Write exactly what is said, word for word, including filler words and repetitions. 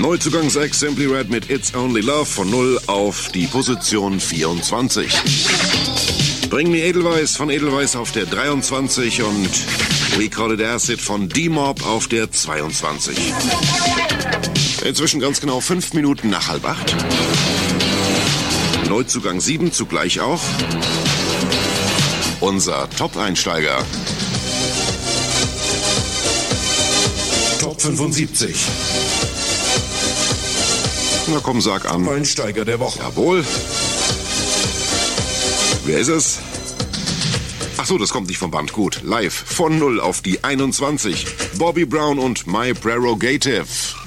Neuzugang Zach Simply Red mit It's Only Love von null auf die Position vierundzwanzig. Bring mir Edelweiss von Edelweiss auf der dreiundzwanzig und We Call It Acid von D-Mob auf der zweiundzwanzig. Inzwischen ganz genau fünf Minuten nach halb acht. Neuzugang sieben zugleich auch. Unser Top-Einsteiger. Top fünfundsiebzig. Na komm, sag an. Einsteiger der Woche. Jawohl. Wer ist es? Ach so, das kommt nicht vom Band. Gut. Live von null auf die einundzwanzig. Bobby Brown und My Prerogative.